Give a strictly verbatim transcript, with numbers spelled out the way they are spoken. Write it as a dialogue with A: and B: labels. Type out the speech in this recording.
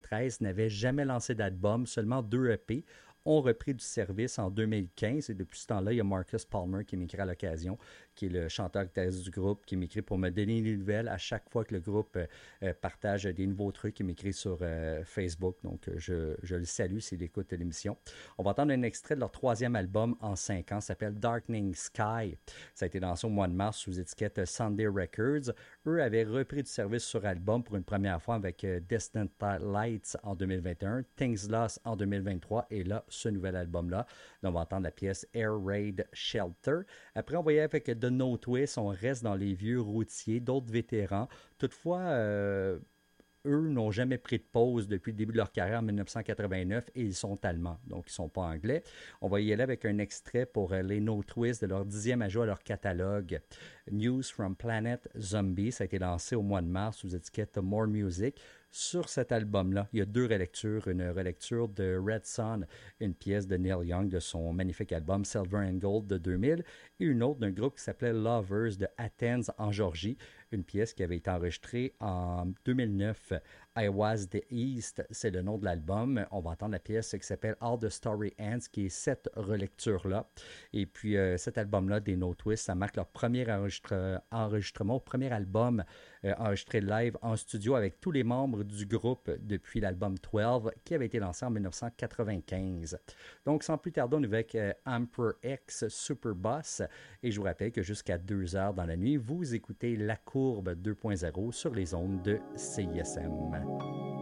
A: treize n'avaient jamais lancé d'album, seulement deux E P, ont repris du service en deux mille quinze et depuis ce temps-là, il y a Marcus Palmer qui m'écrit à l'occasion, qui est le chanteur-guitariste du groupe, qui m'écrit pour me donner des nouvelles à chaque fois que le groupe euh, partage des nouveaux trucs. Il m'écrit sur euh, Facebook, donc euh, je, je le salue s'il écoute l'émission. On va entendre un extrait de leur troisième album en cinq ans, ça s'appelle Darkening Sky. Ça a été lancé au mois de mars sous étiquette Sunday Records. Eux avaient repris du service sur album pour une première fois avec euh, Distant Lights en deux mille vingt et un, Things Lost en deux mille vingt-trois et là, ce nouvel album-là. Donc, on va entendre la pièce Air Raid Shelter. Après, on voyait avec The No Twist, on reste dans les vieux routiers, d'autres vétérans. Toutefois, euh, eux n'ont jamais pris de pause depuis le début de leur carrière en dix-neuf cent quatre-vingt-neuf et ils sont allemands, donc ils ne sont pas anglais. On va y aller avec un extrait pour euh, les No Twist de leur dixième ajout à leur catalogue. News from Planet Zombie, ça a été lancé au mois de mars sous étiquette More Music. Sur cet album-là, il y a deux relectures. Une relecture de Red Sun, une pièce de Neil Young de son magnifique album Silver and Gold de deux mille, et une autre d'un groupe qui s'appelait Lovers de Athens en Georgie, une pièce qui avait été enregistrée en deux mille neuf. I Was the East, c'est le nom de l'album. On va entendre la pièce qui s'appelle All the Story Ends, qui est cette relecture-là. Et puis euh, cet album-là, des No Twist, ça marque leur premier enregistre- enregistrement, premier album euh, enregistré live en studio avec tous les membres du groupe depuis l'album douze qui avait été lancé en dix-neuf cent quatre-vingt-quinze. Donc sans plus tarder, on est avec euh, Emperor X Superboss et je vous rappelle que jusqu'à deux heures dans la nuit, vous écoutez La Courbe deux point zéro sur les ondes de C I S M.